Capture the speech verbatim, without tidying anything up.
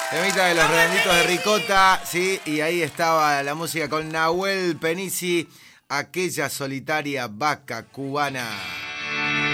Temita de los redonditos de ricota, sí, y ahí estaba la música con Nahuel Penisi, aquella solitaria vaca cubana.